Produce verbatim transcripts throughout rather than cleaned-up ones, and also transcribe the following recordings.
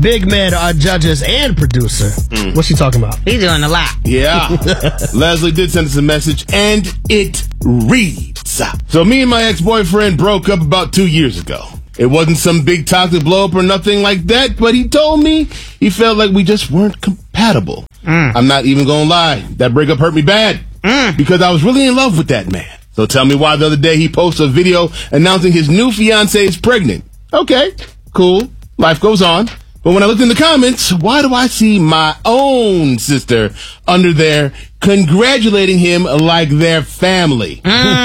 Big Med, our judges and producer. Mm. What's she talking about? He's doing a lot. Yeah. Leslie did send us a message, and it reads. So me and my ex-boyfriend broke up about two years ago. It wasn't some big toxic blow-up or nothing like that, but he told me he felt like we just weren't compatible. Mm. I'm not even gonna lie. That breakup hurt me bad mm. because I was really in love with that man. So tell me why the other day he posted a video announcing his new fiancée is pregnant. Okay, cool. Life goes on. But when I looked in the comments, why do I see my own sister under there congratulating him like their family?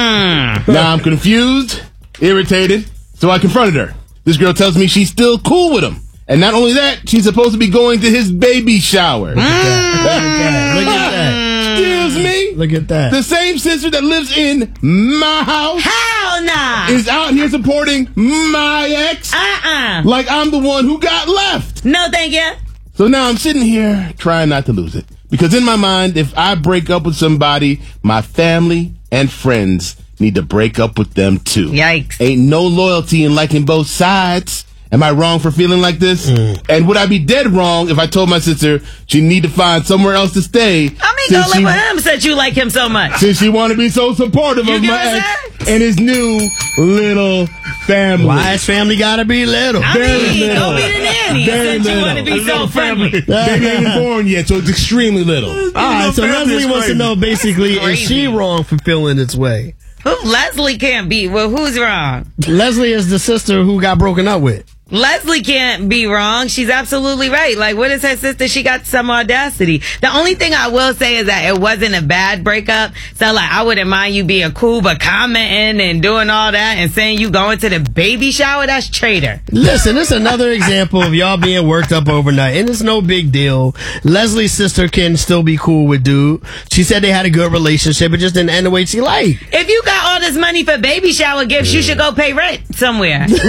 Mm. Now I'm confused, irritated, so I confronted her. This girl tells me she's still cool with him. And not only that, she's supposed to be going to his baby shower. Look at that. Look at that. Excuse me? Look at that. The same sister that lives in my house Hell nah. is out here supporting my ex Uh-uh. like I'm the one who got left. No, thank you. So now I'm sitting here trying not to lose it. Because in my mind, if I break up with somebody, my family and friends need to break up with them too. Yikes. Ain't no loyalty in liking both sides. Am I wrong for feeling like this? Mm. And would I be dead wrong if I told my sister she need to find somewhere else to stay? I mean, go live with him since you like him so much. Since she want to be so supportive you of my ex and his new little family. Why his family gotta be little? I Very mean, little. go be the nanny Very since little. you want to be so friendly. Baby ain't born yet, so it's extremely little. All right, so Leslie wants to know basically, is she wrong for feeling its way? Who? Leslie can't be. Well, who's wrong? Leslie is the sister who got broken up with. Leslie can't be wrong. She's absolutely right. Like, what is her sister? She got some audacity. The only thing I will say is that it wasn't a bad breakup. So, like, I wouldn't mind you being cool, but commenting and doing all that and saying you going to the baby shower, that's traitor. Listen, it's another example of y'all being worked up overnight, and it's no big deal. Leslie's sister can still be cool with dude. She said they had a good relationship. It just didn't end the way she liked. If you got all this money for baby shower gifts, you should go pay rent somewhere. Like,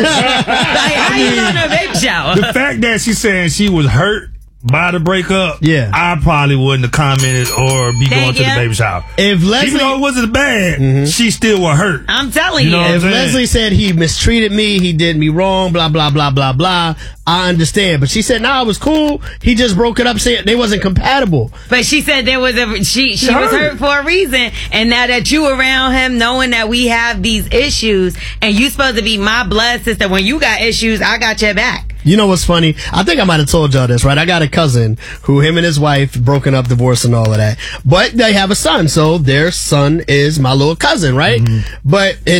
how you going to a baby shower? The fact that she's saying she was hurt by the breakup, yeah, I probably wouldn't have commented or be Thank going to you. the baby shower. If Leslie, even though it wasn't bad, mm-hmm. she still was hurt. I'm telling you. you. Know if Leslie said he mistreated me, he did me wrong, blah, blah, blah, blah, blah, I understand. But she said, nah, it was cool. He just broke it up, saying they wasn't compatible. But she said there was a she she was hurt for a reason, and now that you around him, knowing that we have these issues, and you supposed to be my blood sister, when you got issues, I got your back. You know what's funny? I think I might have told y'all this, right? I got a cousin who, him and his wife, broken up, divorced, and all of that. But they have a son, so their son is my little cousin, right? Mm-hmm. But in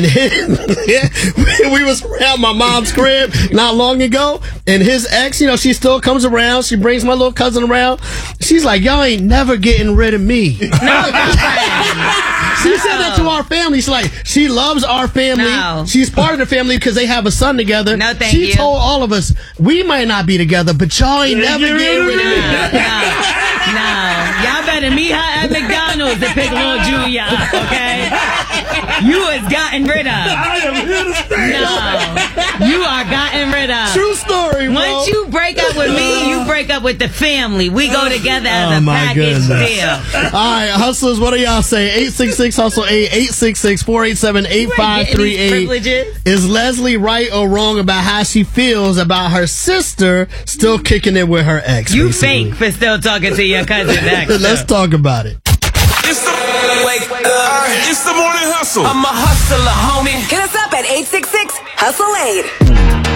his, we was around my mom's crib not long ago, and his ex, you know, she still comes around. She brings my little cousin around. She's like, y'all ain't never getting rid of me. She said that to our family. She's like, she loves our family. No. She's part of the family because they have a son together. No, thank she you. told all of us, we might not be together, but y'all ain't never getting rid of me. No, no. Y'all better meet her at McDonald's to pick little Julia up, okay? You is gotten rid of. I am here to stay. No, you are gotten rid of. True story, bro. Once you break up with me, you break up with the family. We go together as oh a my package goodness. deal. All right, hustlers, what do y'all say? eight six six hustle eight, eight six six, four eight seven, eight five three eight. Is Leslie right or wrong about how she feels about her sister still kicking it with her ex? You basically? fake for still talking to your cousin's ex. Let's talk about it. It's the, wake up. It's the morning hustle. I'm a hustler, homie. Hit us up at eight six six hustle eight.